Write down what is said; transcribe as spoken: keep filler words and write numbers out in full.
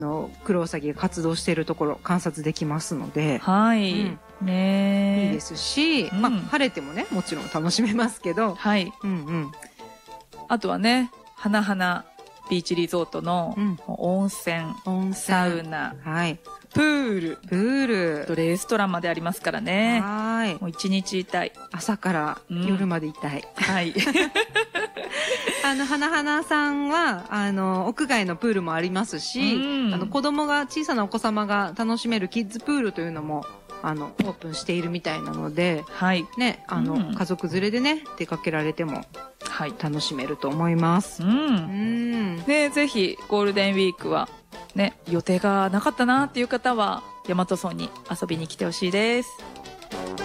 のクロウサギが活動しているところ観察できますので、 はい、 うんね、 いいですし、 うん、 まあ晴れてもねもちろん楽しめますけど、 はい、 うんうん、 あとはね花々ビーチリゾートの温泉、うん、 温泉サウナ、 はい、 プール、 プール、 とレストランまでありますからね。 はい。 もう一日いたい。 朝から夜までいたい。 うん、はい。 あの、花々さんは、あの、屋外のプールもありますし、うん、あの、子供が、小さなお子様が楽しめるキッズプールというのも、あの、オープンしているみたいなので、 はい。 ね、あの、うん、家族連れでね、出かけられても、はい、楽しめると思います。 うん。うん。ね、ぜひ、ゴールデンウィークは、ね、予定がなかったなっていう方は、大和村に遊びに来てほしいです。